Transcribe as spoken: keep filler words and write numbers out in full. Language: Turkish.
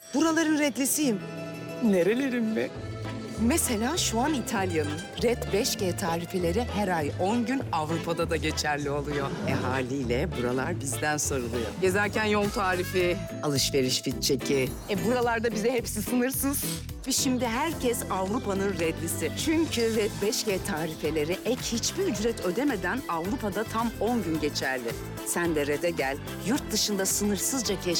Buraların redlisiyim. Nerelerin mi? Mesela şu an İtalya'nın Red beş G tarifeleri her ay on gün Avrupa'da da geçerli oluyor. E haliyle buralar bizden soruluyor. Gezerken yol tarifi, alışveriş fit çeki. E buralarda bize hepsi sınırsız. Ve şimdi herkes Avrupa'nın Redlisi. Çünkü Red beş G tarifeleri ek hiçbir ücret ödemeden Avrupa'da tam on gün geçerli. Sen de Red'e gel, yurt dışında sınırsızca keşfet.